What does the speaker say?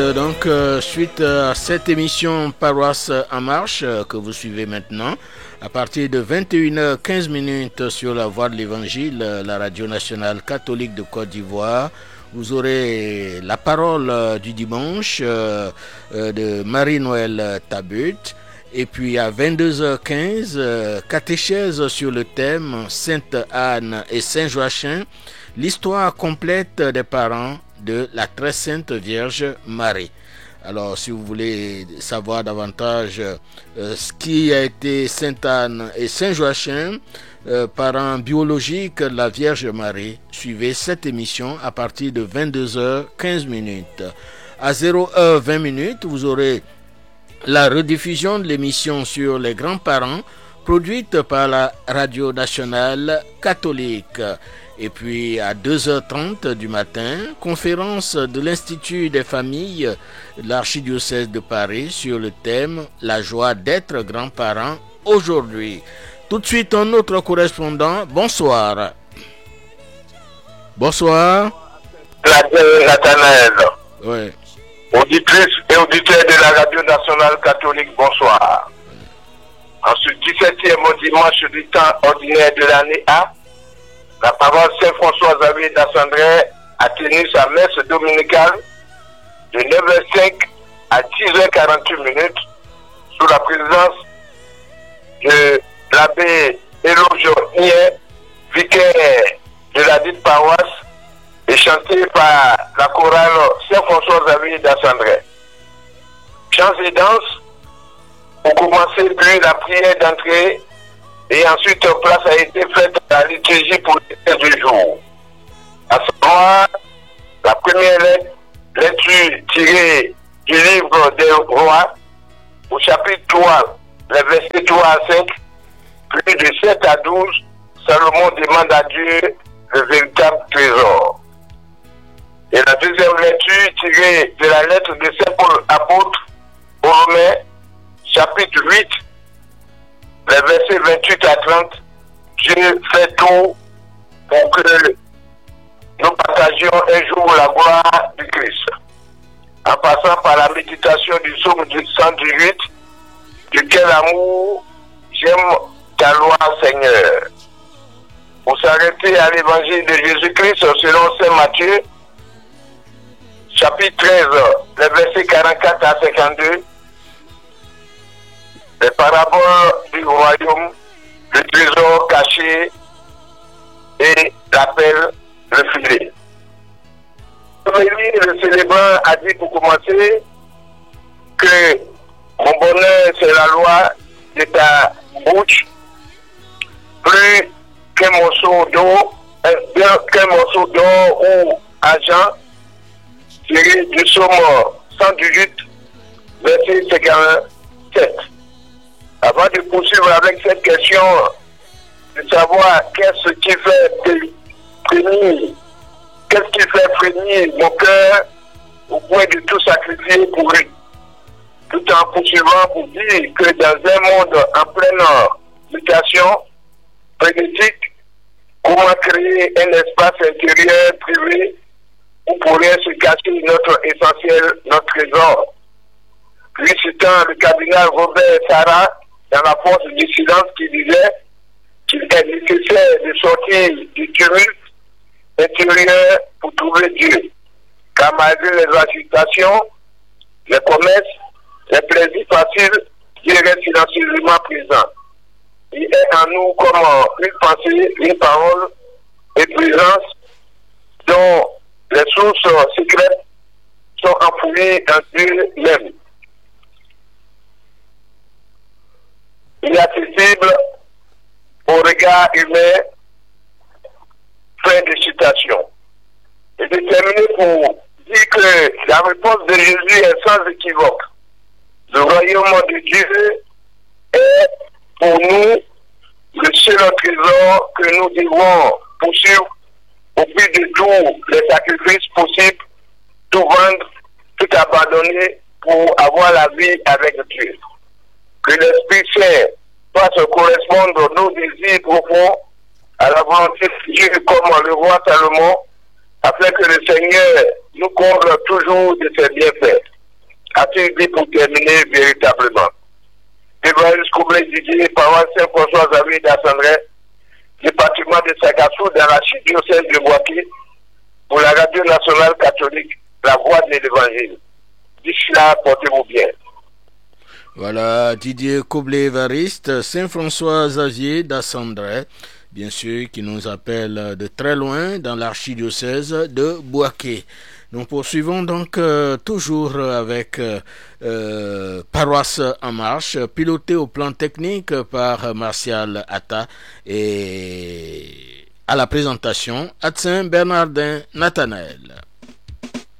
Suite à cette émission Paroisse en marche que vous suivez maintenant, à partir de 21h15 sur la voie de l'Évangile, la radio nationale catholique de Côte d'Ivoire, vous aurez la parole du dimanche de Marie-Noël Tabut. Et puis à 22h15, catéchèse sur le thème Sainte Anne et Saint Joachim, l'histoire complète des parents de la très sainte Vierge Marie. Alors, si vous voulez savoir davantage ce qui a été Sainte Anne et Saint Joachim, parents biologiques de la Vierge Marie, suivez cette émission à partir de 22h15. À 0h20, vous aurez la rediffusion de l'émission sur les grands-parents, produite par la radio nationale catholique. Et puis à 2h30 du matin, conférence de l'Institut des familles de l'archidiocèse de Paris sur le thème « La joie d'être grands-parents aujourd'hui ». Tout de suite, un autre correspondant. Bonsoir. Bonsoir. Nathanaël. Oui. Auditrice et auditeur de la radio nationale catholique, bonsoir. En ce 17e dimanche du temps ordinaire de l'année A, la parole Saint-François-Xavier d'Assandré a tenu sa messe dominicale de 9h05 à 10h48 sous la présence de l'abbé Éloge, vicaire de la dite paroisse, et chanté par la chorale Saint-François-Xavier d'Assandré. Chants et danses ont commencé puis la prière d'entrée et ensuite place a été faite à la liturgie pour le du jour. À ce moment, la première lecture tirée du livre des rois au chapitre 3, les versets 3 à 5, plus de 7 à 12, Salomon demande à Dieu le véritable trésor. Et la deuxième lecture tirée de la lettre de Saint Paul apôtre aux Romains, chapitre 8, les versets 28 à 30, Dieu fait tout pour que nous partagions un jour la gloire du Christ. En passant par la méditation du psaume 118, de quel amour j'aime ta loi, Seigneur. Pour s'arrêter à l'évangile de Jésus-Christ selon Saint Matthieu, chapitre 13, les versets 44 à 52, les paraboles du royaume, le trésor caché et l'appel refusé. Le célébrant a dit pour commencer que mon bonheur c'est la loi de ta bouche, plus qu'un morceau d'eau, ou argent, tiré du psaume 118, verset 57. Avant de poursuivre avec cette question, de savoir qu'est-ce qui fait frémir mon cœur au point de tout sacrifier pour lui. Tout en poursuivant pour dire que dans un monde en pleine mutation frénétique, comment créer un espace intérieur privé où pourrait se cacher notre essentiel, notre trésor. Puis citant le cardinal Robert Sarah dans la force du silence qui disait qu'il est nécessaire de sortir du tumulte intérieur pour trouver Dieu. Car malgré les agitations, les promesses, les plaisirs faciles, Dieu reste silencieusement présent. Il est en nous comme une pensée, une parole et présence dont les sources secrètes sont enfouies en Dieu même. Inaccessible au regard humain, fin de citation. Et de terminer pour dire que la réponse de Jésus est sans équivoque. Le royaume de Dieu est pour nous le seul trésor que nous devons poursuivre au plus de tous les sacrifices possibles, tout vendre, tout abandonner pour avoir la vie avec Dieu. Que l'Esprit Saint fasse correspondre nos désirs profonds à la volonté de Dieu comme le roi Salomon, afin que le Seigneur nous comble toujours de ses bienfaits. Sylvie pour terminer véritablement. Évariste Koublé Didier, paroisse Saint-François Xavier d'Assandré, département de Sagassou, dans l'archidiocèse de Boaké, pour la radio nationale catholique, la voix de l'évangile. D'ici là, portez-vous bien. Voilà, Didier Koublé-Évariste, Saint-François Xavier d'Assandré, bien sûr, qui nous appelle de très loin dans l'archidiocèse de Boaké. Nous poursuivons donc toujours avec Paroisse en marche, piloté au plan technique par Martial Atta et à la présentation, Adsin Bernardin Nathanaël.